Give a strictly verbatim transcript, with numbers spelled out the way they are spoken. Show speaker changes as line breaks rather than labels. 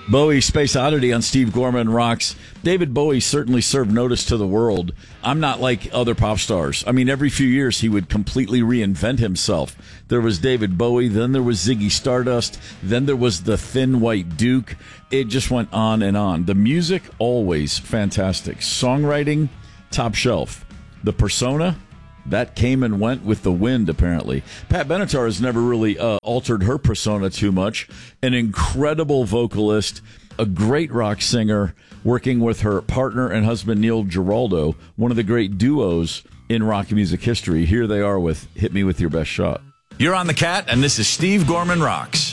Bowie, Space Oddity on Steve Gorman Rocks. David Bowie certainly served notice to the world. I'm not like other pop stars. I mean, every few years he would completely reinvent himself. There was David Bowie, then there was Ziggy Stardust, then there was the Thin White Duke. It just went on and on. The music, always fantastic. Songwriting, top shelf. The persona, that came and went with the wind, apparently. Pat Benatar has never really uh, altered her persona too much. An incredible vocalist, a great rock singer, working with her partner and husband, Neil Giraldo, one of the great duos in rock music history. Here they are with Hit Me With Your Best Shot.
You're on The Cat, and this is Steve Gorman Rocks.